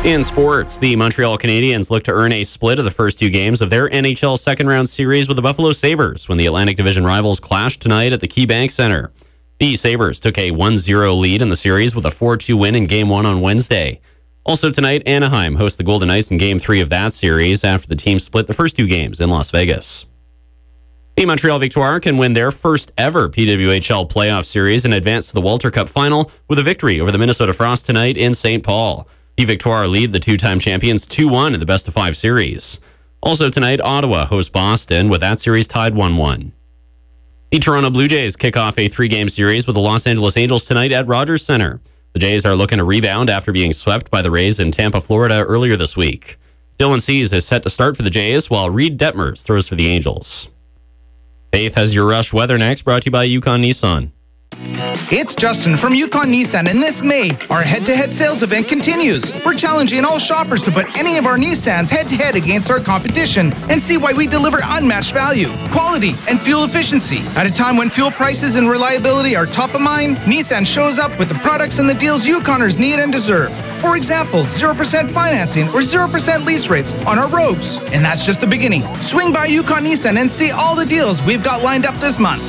In sports, the Montreal Canadiens look to earn a split of the first two games of their NHL second-round series with the Buffalo Sabres when the Atlantic Division rivals clash tonight at the KeyBank Center. The Sabres took a 1-0 lead in the series with a 4-2 win in Game 1 on Wednesday. Also tonight, Anaheim hosts the Golden Knights in Game 3 of that series after the team split the first two games in Las Vegas. The Montreal Victoire can win their first ever PWHL playoff series and advance to the Walter Cup final with a victory over the Minnesota Frost tonight in St. Paul. The Victoire lead the two-time champions 2-1 in the best-of-5 series. Also tonight, Ottawa hosts Boston with that series tied 1-1. The Toronto Blue Jays kick off a three-game series with the Los Angeles Angels tonight at Rogers Center. The Jays are looking to rebound after being swept by the Rays in Tampa, Florida earlier this week. Dylan Cease is set to start for the Jays while Reed Detmers throws for the Angels. Faith has your Rush weather next, brought to you by Yukon Nissan. It's Justin from Yukon Nissan, and this May, our head-to-head sales event continues. We're challenging all shoppers to put any of our Nissans head-to-head against our competition and see why we deliver unmatched value, quality, and fuel efficiency. At a time when fuel prices and reliability are top of mind, Nissan shows up with the products and the deals Yukoners need and deserve. For example, 0% financing or 0% lease rates on our Rogues. And that's just the beginning. Swing by Yukon Nissan and see all the deals we've got lined up this month.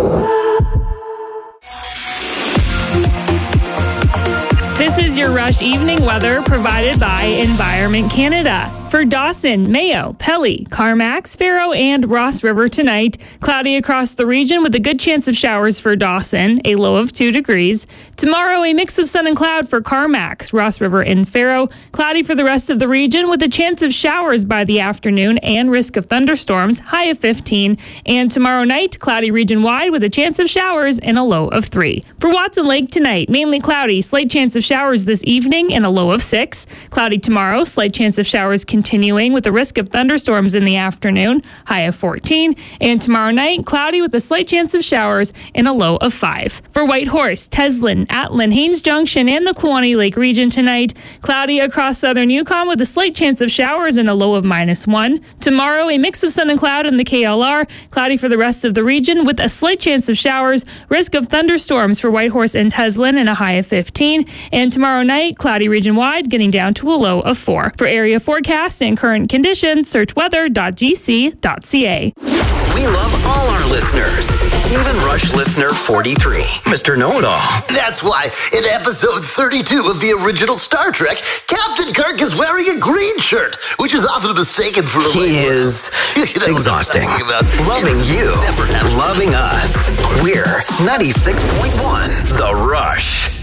This is your Rush evening weather provided by Environment Canada. For Dawson, Mayo, Pelly, Carmax, Faro, and Ross River tonight, cloudy across the region with a good chance of showers for Dawson, a low of 2 degrees. Tomorrow, a mix of sun and cloud for Carmax, Ross River, and Faro. Cloudy for the rest of the region with a chance of showers by the afternoon and risk of thunderstorms, high of 15. And tomorrow night, cloudy region-wide with a chance of showers and a low of 3. For Watson Lake tonight, mainly cloudy, slight chance of showers this evening and a low of 6. Cloudy tomorrow, slight chance of showers continuing with a risk of thunderstorms in the afternoon, high of 14. And tomorrow night, cloudy with a slight chance of showers and a low of 5. For Whitehorse, Teslin, Atlin, Haines Junction, and the Kluane Lake region tonight, cloudy across southern Yukon with a slight chance of showers and a low of -1. Tomorrow, a mix of sun and cloud in the KLR, cloudy for the rest of the region with a slight chance of showers, risk of thunderstorms for Whitehorse and Teslin and a high of 15. And tomorrow night, cloudy region-wide, getting down to a low of 4. For area forecasts and current conditions, search weather.gc.ca. We love all our listeners, even Rush listener 43, Mr. Know-It-All. That's why in episode 32 of the original Star Trek, Captain Kirk is wearing a green shirt, which is often mistaken for a... He is exhausting. Loving you, loving us. We're 96.1 The Rush.